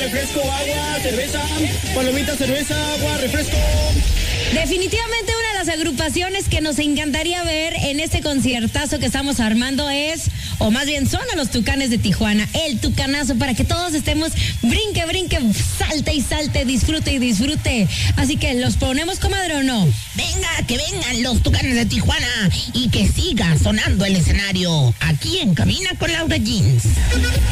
refresco, agua, cerveza, palomita, cerveza, agua, refresco. Definitivamente una de las agrupaciones que nos encantaría ver en este conciertazo que estamos armando es, o más bien son a los Tucanes de Tijuana, el Tucanazo, para que todos estemos brinque, brinque, salte y salte, disfrute y disfrute. Así que, ¿los ponemos, comadre, o no? Venga, que vengan los Tucanes de Tijuana y que siga sonando el escenario aquí en Cabina con Laura Jeans.